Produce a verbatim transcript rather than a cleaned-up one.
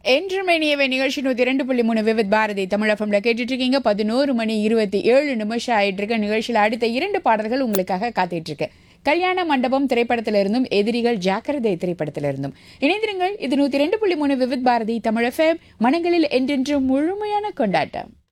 என்றும் இனியவை நிகழ்ச்சி நூத்தி இரண்டு புள்ளி மூணு விவித் பாரதி தமிழ் எஃப்எம்ல கேட்டுட்டு இருக்கீங்க. பதினோரு மணி இருபத்தி ஏழு நிமிஷம் ஆயிட்டு இருக்க நிகழ்ச்சியில் அடுத்த இரண்டு பாடல்கள் உங்களுக்காக காத்துட்டு இருக்கு. கல்யாண மண்டபம் திரைப்படத்திலிருந்தும் எதிரிகள் ஜாக்கிரதை திரைப்படத்திலிருந்தும் இணைந்திருங்கள். இது நூத்தி இரண்டு புள்ளி மூணு விவித் பாரதி தமிழ் எஃப்எம், மனங்களில் என்றென்றும் முழுமையான கொண்டாட்டம்.